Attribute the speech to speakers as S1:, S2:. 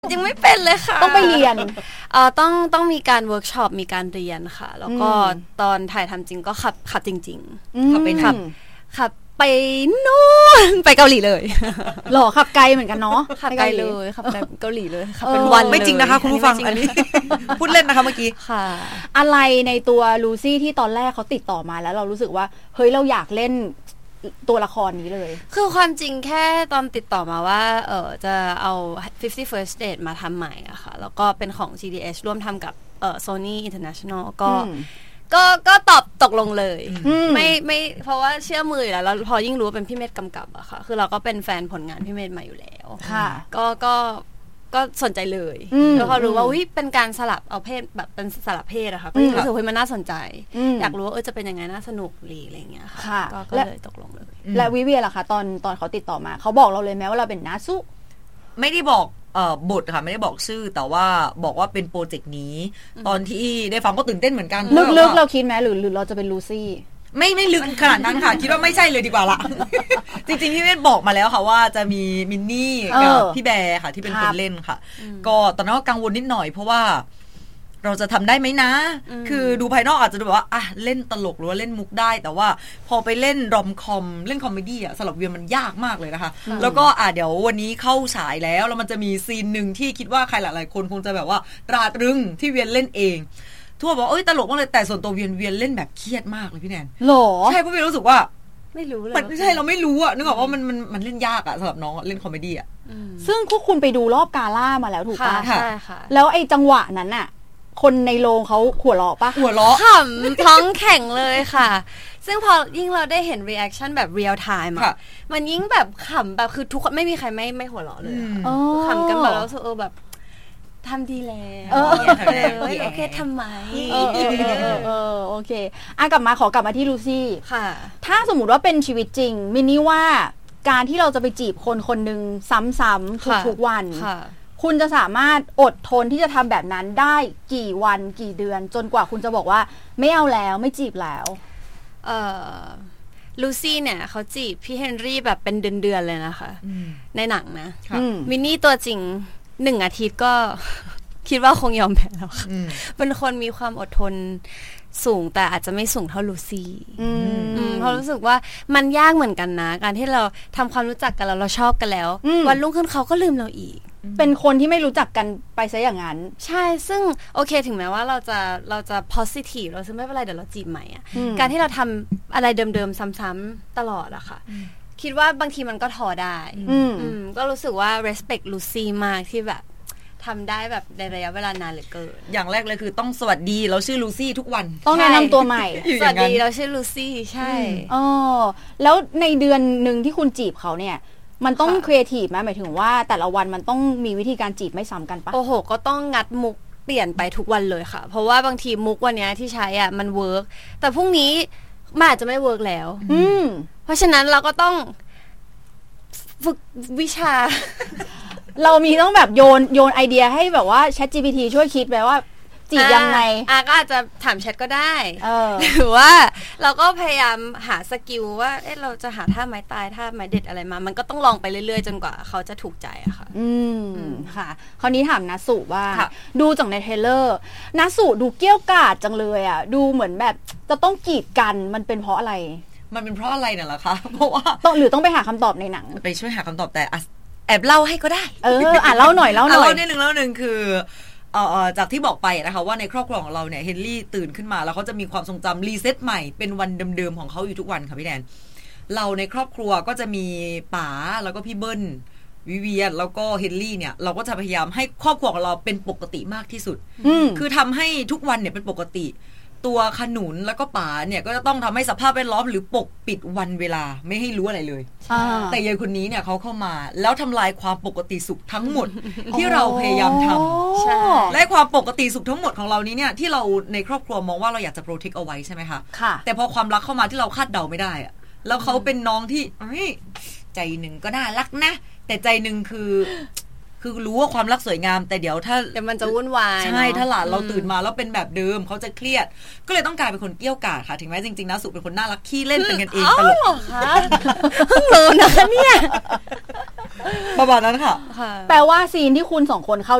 S1: ยังไม่เป็นเลยค่ะ
S2: ต้องไปเรียน
S1: ต้องมีการเวิร์กช็อปมีการเรียนค่ะแล้วก็ตอนถ่ายทำจริงก็ขับจริงๆขับไปนู่นไปเกาหลีเลย
S2: หรอขับไกลเหมือนกันเนาะ
S1: ขับไกลเลยขับไปเกาหลีเลยขับเป็นวัน
S3: ไม่จริงนะคะคุณผู้ฟังอันนี้พูดเล่นนะคะเมื่อกี้
S1: ค่ะ
S2: อะไรในตัวลูซี่ที่ตอนแรกเขาติดต่อมาแล้วเรารู้สึกว่าเฮ้ยเราอยากเล่นตัวละครนี้เลย
S1: คือความจริงแค่ตอนติดต่อมาว่าจะเอา 50 First Date มาทำใหม่อะค่ะแล้วก็เป็นของ GDH ร่วมทำกับSony International ก็ตกลงเลยไม่เพราะว่าเชื่อมืออยู่แล้วแล้วพอยิ่งรู้ว่าเป็นพี่เมธกำกับอะค่ะคือเราก็เป็นแฟนผลงานพี่เมธมาอยู่แล้วก็สนใจเลยแล้วพอรู้ว่าเป็นการสลับเอาเพศแบบเป็นสลับเพศอะค่ะก็รู้สึกว่ามันน่าสนใจอยากรู้ว่าจะเป็นยังไงน่าสนุกดีอะไรอย่างเงี้ยค่ะก็เลยตกลงเลย
S2: และวิเวียล่ะคะตอนเขาติดต่อมาเขาบอกเราเลยไหมว่าเราเป็นนาซุ
S3: ไม่ได้บอกบทค่ะไม่ได้บอกชื่อแต่ว่าบอกว่าเป็นโปรเจกต์นี้ตอนที่ได้ฟังก็ตื่นเต้นเหมือนกัน
S2: ลึกๆเราคิดไหมหรือเราจะเป็นลูซี่
S3: ไม่ลึกขนาดนั้นค่ะคิดว่าไม่ใช่เลยดีกว่าละจริงๆพี่เมธบอกมาแล้วค่ะว่าจะมีมินนี่กับพี่แบร์ค่ะที่เป็นคนเล่นค่ะก็ตอนนั้นก็กังวลนิดหน่อยเพราะว่าเราจะทำได้ไหมนะคือดูภายนอกอาจจะดูแบบว่าเล่นตลกหรือว่าเล่นมุกได้แต่ว่าพอไปเล่นรอมคอมเล่นคอมเมดี้สำหรับเวียนมันยากมากเลยนะคะแล้วก็เดี๋ยววันนี้เข้าฉายแล้วมันจะมีซีนหนึ่งที่คิดว่าใครหลายๆคนคงจะแบบว่าตราตรึงที่เวียนเล่นเองทั่วบอกตลกมากเลยแต่ส่วนตัวเวียนเล่นแบบเครียดมากเลยพี่แนน
S2: หรอ
S3: ใช่เพราะเวียนรู้สึกว่า
S1: ไม่รู้เลย
S3: ไม่ใช่เราไม่รู้นึกออกว่ามันเล่นยากสำหรับน้องเล่นคอมเมดี้
S2: ซึ่งพวกคุณไปดูรอบกาล่ามาแล้วถูกปะ
S1: ใช่ค่ะ
S2: แล้วไอ้จังหวะนั้นน่ะคนในโรงเขาหัวเราะปะ
S3: หัวเราะ
S1: ขำท้องแข็งเลยค่ะซึ่งพอยิ่งเราได้เห็น reaction แบบ real time มันยิ่งแบบขำแบบคือทุกคนไม่มีใครไม่หัวเราะเลยขำกันแบบแล้วแบบทำดีแล้วโอเคทำไม
S2: โอเคขอกลับมาที่ลูซี่
S1: ค่ะ
S2: ถ้าสมมุติว่าเป็นชีวิตจริงมินนี่ว่าการที่เราจะไปจีบคนนึงซ้ำๆทุกวันคุณจะสามารถอดทนที่จะทำแบบนั้นได้กี่วันกี่เดือนจนกว่าคุณจะบอกว่าไม่เอาแล้วไม่จีบแล้ว
S1: ลูซี่เนี่ยเขาจีบพี่เฮนรี่แบบเป็นเดือนๆเลยนะคะในหนังนะมินนี่ตัวจริง1 อาทิตย์ก็คิดว่าคงยอมแพ้แล้วค่ะเป็นคนมีความอดทนสูงแต่อาจจะไม่สูงเท่าลูซี่เพราะรู้สึกว่ามันยากเหมือนกันนะการที่เราทำความรู้จักกันแล้วเราชอบกันแล้ววันรุ่งขึ้นเขาก็ลืมเราอีก
S2: เป็นคนที่ไม่รู้จักกันไปซะอย่างนั้น
S1: ใช่ซึ่งโอเคถึงแม้ว่าเราจะ positive เราซึ่งไม่เป็นไรเดี๋ยวเราจีบใหม่การที่เราทำอะไรเดิมๆซ้ำๆตลอดอะค่ะคิดว่าบางทีมันก็ท้อได้ก็รู้สึกว่า respect Lucy มากที่แบบทำได้แบบในระยะเวลานานเหลือเกิน
S3: อย่างแรกเลยคือต้องสวัสดีเราชื่อลูซี่ทุกวัน
S2: ต้องแนะนำตัวใหม่
S1: สวัสดีเราชื่อลูซี่ใช่
S2: แล้วในเดือนนึงที่คุณจีบเขาเนี่ยมันต้องครีเอทีฟไหมหมายถึงว่าแต่ละวันมันต้องมีวิธีการจีบไม่ซ้ำกันปะ
S1: โอ้โหก็ต้องงัดมุกเปลี่ยนไปทุกวันเลยค่ะเพราะว่าบางทีมุกวันนี้ที่ใช้มันเวิร์กแต่พรุ่งนี้มันอาจจะไม่เวิร์กแล้วเพราะฉะนั้นเราก็ต้องฝึกวิชา
S2: เรามีต้องแบบโยนไอเดียให้แบบว่า ChatGPT ช่วยคิดแบบว่าจีบยังไง
S1: ก็อาจจะถามแชทก็ได้หรือว่าเราก็พยายามหาสกิลว่าเราจะหาท่าไม้ตายท่าไม้เด็ดอะไรมามันก็ต้องลองไปเรื่อยๆจนกว่าเขาจะถูกใจอะค่ะ
S2: ค่ะคราวนี้ถามนัสุว่าดูจากในเทรลเลอร์นัสุดูเกี้ยวกาดจังเลยอ่ะดูเหมือนแบบจะต้องกีดกันมันเป็นเพราะอะไร
S3: มันเป็นเพราะอะไรเนี่ยล่ะคะเพราะว่า
S2: หรือต้องไปหาคำตอบในหนัง
S3: ไปช่วยหาคำตอบแต่แอบเล่าให้ก็ได้
S2: เล่าหน่อยเล่า
S3: นิดนึงคือจากที่บอกไปนะคะว่าในครอบครัวของเราเนี่ยเฮนรี่ตื่นขึ้นมาแล้วเขาจะมีความทรงจำรีเซ็ตใหม่เป็นวันเดิมๆของเขาอยู่ทุกวันค่ะพี่แดนเราในครอบครัวก็จะมีป๋าแล้วก็พี่เบิ้ลวิเวียนแล้วก็เฮนรี่เนี่ยเราก็จะพยายามให้ครอบครัวของเราเป็นปกติมากที่สุดคือทำให้ทุกวันเนี่ยเป็นปกติตัวขนุนแล้วก็ป๋าเนี่ยก็จะต้องทำให้สภาพแวดล้อมหรือปกปิดวันเวลาไม่ให้รู้อะไรเลยแต่ยายคนนี้เนี่ยเขาเข้ามาแล้วทำลายความปกติสุขทั้งหมดที่เราพยายามทำและความปกติสุขทั้งหมดของเรานี้เนี่ยที่เราในครอบครัวมองว่าเราอยากจะโปรเทคเอาไว้ใช่ไหมคะแต่พอความรักเข้ามาที่เราคาดเดาไม่ได้อะแล้วเขาเป็นน้องที่ใจหนึ่งก็น่ารักนะแต่ใจหนึ่งคือรู้ว่าความรักสวยงามแต่เดี๋ยว
S1: มันจะวุ่นวาย
S3: ใช่ถ้าหลานเราตื่นมาแล้วเป็นแบบเดิมเขาจะเครียดก็เลยต้องกลายเป็นคนเกี้ยวกาดค่ะถึงแม้จริงๆนะสุเป็นคนน่ารักขี้เล่นเป็นกันเองตลก
S1: เหรอคะเพิ่งรู้นะคะเนี่ย
S3: ประมาณนั้นค่ะ
S2: แปลว่าซีนที่คุณสองคนเข้า